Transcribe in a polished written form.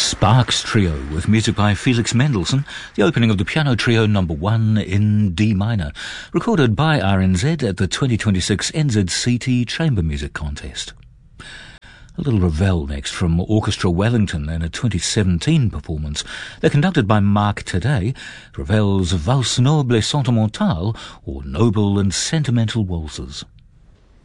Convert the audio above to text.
Sparks Trio with music by Felix Mendelssohn, the opening of the Piano Trio No. 1 in D minor, recorded by RNZ at the 2026 NZCT Chamber Music Contest. A little Ravel next from Orchestra Wellington in a 2017 performance. They're conducted by Marc Tadei, Ravel's Valse Noble et Sentimentale, or Noble and Sentimental Waltzes.